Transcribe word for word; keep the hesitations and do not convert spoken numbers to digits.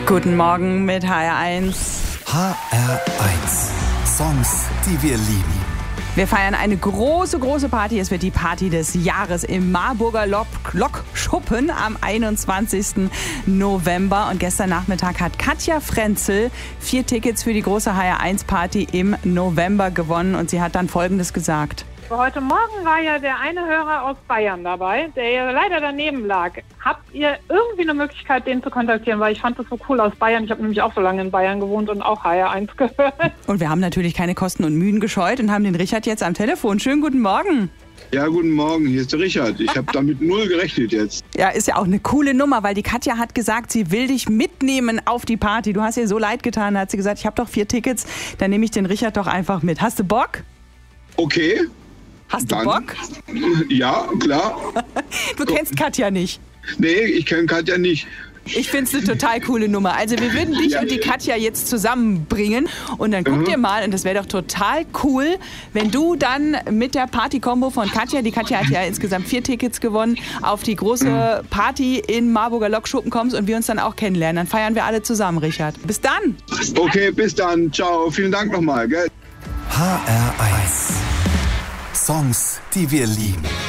Guten Morgen mit H R eins. H R eins. Songs, die wir lieben. Wir feiern eine große, große Party. Es wird die Party des Jahres im Marburger Lok- Lokschuppen am einundzwanzigsten November. Und gestern Nachmittag hat Katja Frenzel vier Tickets für die große H R eins Party im November gewonnen. Und sie hat dann Folgendes gesagt. Heute Morgen war ja der eine Hörer aus Bayern dabei, der ja leider daneben lag. Habt ihr irgendwie eine Möglichkeit, den zu kontaktieren? Weil ich fand das so cool aus Bayern. Ich habe nämlich auch so lange in Bayern gewohnt und auch H R eins gehört. Und wir haben natürlich keine Kosten und Mühen gescheut und haben den Richard jetzt am Telefon. Schönen guten Morgen. Ja, guten Morgen, hier ist der Richard. Ich habe damit null gerechnet jetzt. Ja, ist ja auch eine coole Nummer, weil die Katja hat gesagt, sie will dich mitnehmen auf die Party. Du hast ihr so leid getan, da hat sie gesagt, ich habe doch vier Tickets, dann nehme ich den Richard doch einfach mit. Hast du Bock? Okay. Hast du Dann, Bock? Ja, klar. Du kennst Katja nicht. Nee, ich kenne Katja nicht. Ich finde es eine total coole Nummer. Also wir würden dich Ja. und die Katja jetzt zusammenbringen und dann guck Mhm. dir mal, und das wäre doch total cool, wenn du dann mit der Party-Kombo von Katja, die Katja hat ja insgesamt vier Tickets gewonnen, auf die große Party in Marburger Lokschuppen kommst und wir uns dann auch kennenlernen. Dann feiern wir alle zusammen, Richard. Bis dann! Okay, bis dann. Ciao. Vielen Dank nochmal, gell? H R eins. Songs, die wir lieben.